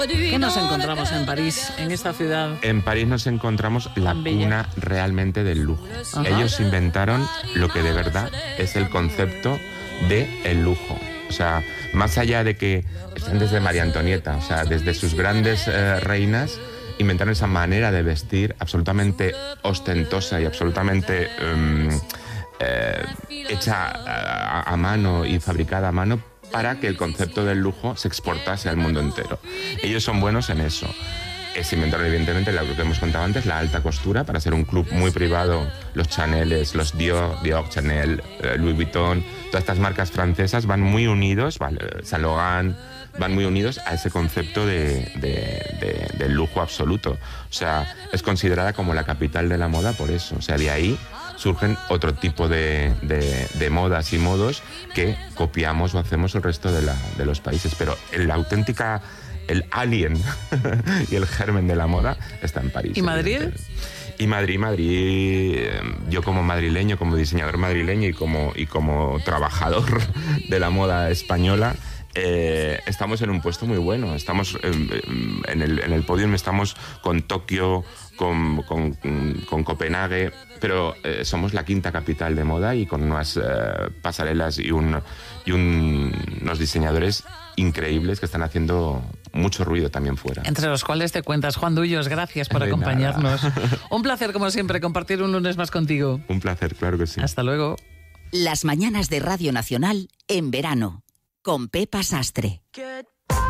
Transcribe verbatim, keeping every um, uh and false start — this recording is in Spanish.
¿Qué nos encontramos en París, en esta ciudad? En París nos encontramos la cuna realmente del lujo. Ajá. Ellos inventaron lo que de verdad es el concepto de el lujo. O sea, más allá de que están desde María Antonieta, o sea, desde sus grandes eh, reinas, inventaron esa manera de vestir absolutamente ostentosa y absolutamente um, eh, hecha a, a mano y fabricada a mano, para que el concepto del lujo se exportase al mundo entero. Ellos son buenos en eso. Se inventaron, evidentemente, lo que hemos contado antes, la alta costura, para ser un club muy privado. Los Chaneles, los Dior, Dior, Chanel, Louis Vuitton, todas estas marcas francesas van muy unidos, vale, Saint Laurent, van muy unidos a ese concepto de, de, de, de lujo absoluto. O sea, es considerada como la capital de la moda por eso. O sea, de ahí surgen otro tipo de, de, de modas y modos que copiamos o hacemos el resto de, la, de los países. Pero la auténtica, el alien y el germen de la moda está en París. ¿Y Madrid? Y Madrid, Madrid, yo como madrileño, como diseñador madrileño y como, y como trabajador de la moda española, Eh, estamos en un puesto muy bueno. Estamos eh, en el, en el podium, estamos con Tokio, con, con, con Copenhague, pero eh, somos la quinta capital de moda y con unas eh, pasarelas y, un, y un, unos diseñadores increíbles que están haciendo mucho ruido también fuera. Entre los cuales te cuentas. Juan Dullos, gracias por de acompañarnos. Nada. Un placer, como siempre, compartir un lunes más contigo. Un placer, claro que sí. Hasta luego. Las mañanas de Radio Nacional en verano, con Pepa Sastre.